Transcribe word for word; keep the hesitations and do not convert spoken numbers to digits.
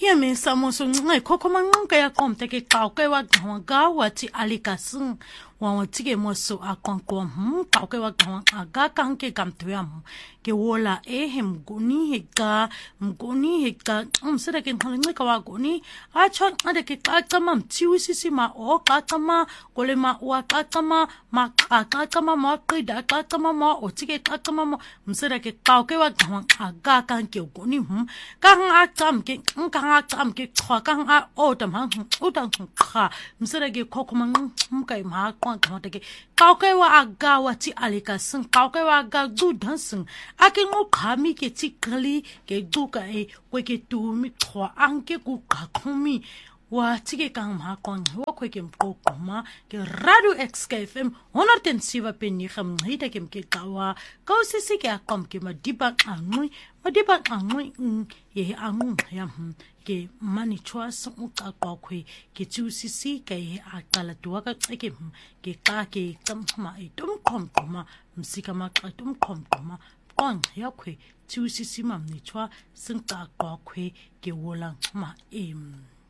Yeme samoso ngai koko mangunga ya komte ke kauke wa gawa wati alikasun wa watike moso akonko hm kauke wa gawa aga kanke kamtuam ke wola e hem guni heka mguni heka umsere ke ngai ka wa guni a chon ade ke kakama mtiusisi ma o kakama kole ma wa kakama ma kakama ma qida kakama ma otike kakama ma umsere ke kauke wa gawa aga kanke guni hm kang akam ke kang akam ke kang a odam hang udang kha msere ke kokomang mkai ma kwang ke kauke wa aga wa ti alika sing kauke wa aga du dansing ake ngo khami ke ti kali ke du ka e kwe ke tu mi khwa anke ku ka khomi wa tike kang ma kwang wa kwe ke mkoko ma ke radio X K F M one oh seven pe ni kham hita ke ke kawa ka sisi ke akom ke madiba angui madiba angui ye angu ya ke mani chwa song ka kwa kwe ke tu sisi ke akala tuwa ka ke ke ka ke kam ma e tum kom koma msika ma ka tum kom koma kwang ya kwe tu sisi mam ni chwa sing ka kwa kwe ke wolang ma em